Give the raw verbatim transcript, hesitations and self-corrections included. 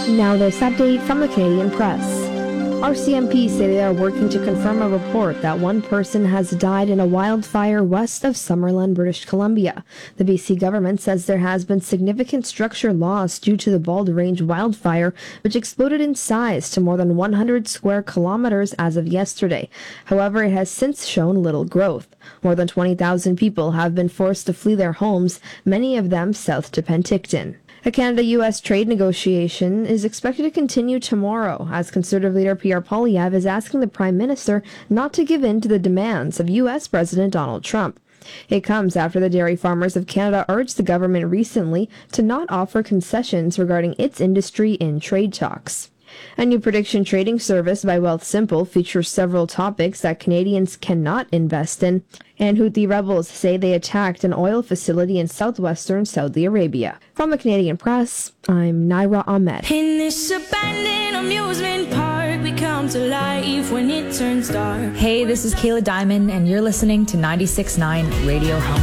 Now this update from the Canadian Press. R C M P say they are working to confirm a report that one person has died in a wildfire west of Summerland, British Columbia. The B C government says there has been significant structure loss due to the Bald Range wildfire, which exploded in size to more than one hundred square kilometers as of yesterday. However, it has since shown little growth. More than twenty thousand people have been forced to flee their homes, many of them south to Penticton. A Canada-U S trade negotiation is expected to continue tomorrow, as Conservative leader Pierre Poilievre is asking the Prime Minister not to give in to the demands of U S President Donald Trump. It comes after the Dairy Farmers of Canada urged the government recently to not offer concessions regarding its industry in trade talks. A new prediction trading service by Wealthsimple features several topics that Canadians cannot invest in, and Houthi rebels say they attacked an oil facility in southwestern Saudi Arabia. From the Canadian Press, I'm Naira Ahmed. In this abandoned amusement park, we come to life when it turns dark. Hey, this is Kayla Diamond, and you're listening to ninety-six point nine Radio Home.